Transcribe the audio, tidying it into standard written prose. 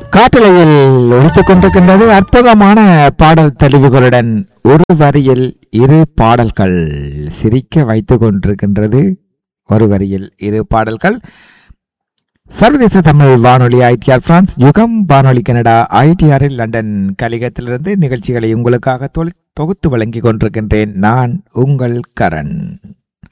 காட்டலையில் ஒழித்துக் கொண்டிருக்கின்றது அற்புதமான பாடல் தெளிவுகளுடன் ஒரு வரியில் இரு பாடல்கள் சிரிக்க வைத்துக் கொண்டிருக்கின்றது. ஒரு வரியில் இரு பாடல்கள். சர்வதேச தமிழ் வானொலி ஐடிஆர் பிரான்ஸ், யுகம் வானொலி கனடா ஐடிஆரில் லண்டன் கலிகத்திலிருந்து நிகழ்ச்சிகளை உங்களுக்காக தொகுத்து வழங்கிக் கொண்டிருக்கின்றேன். நான் உங்கள் கரண்.